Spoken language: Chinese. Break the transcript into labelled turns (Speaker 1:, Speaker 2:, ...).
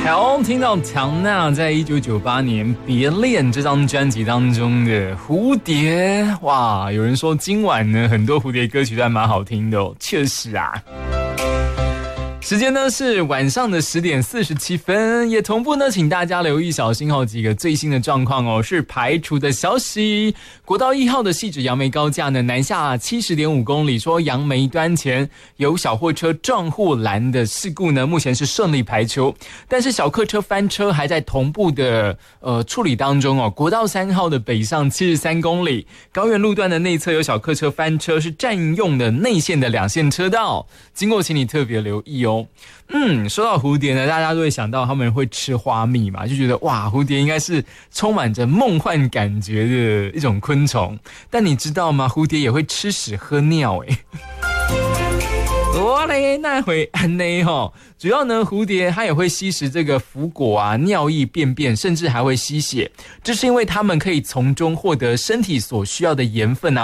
Speaker 1: 好，听到唐娜在1998年《别恋》这张专辑当中的蝴蝶，哇，有人说今晚呢很多蝴蝶歌曲都还蛮好听的哦，确实啊。时间呢是晚上的10点47分，也同步呢，请大家留意小心后几个最新的状况哦，是排除的消息。国道1号的汐止杨梅高架呢，南下70.5公里，说杨梅端前有小货车撞护栏的事故呢，目前是顺利排除，但是小客车翻车还在同步的处理当中哦。国道3号的北上73公里，高原路段的内侧有小客车翻车，是占用的内线的2线车道，经过请你特别留意哦。说到蝴蝶呢，大家都会想到他们会吃花蜜嘛，就觉得哇，蝴蝶应该是充满着梦幻感觉的一种昆虫。但你知道吗？蝴蝶也会吃屎喝尿诶。我嘞那回安内吼，主要呢，蝴蝶它也会吸食这个腐果啊、尿液、便便，甚至还会吸血。这是因为它们可以从中获得身体所需要的盐分啊。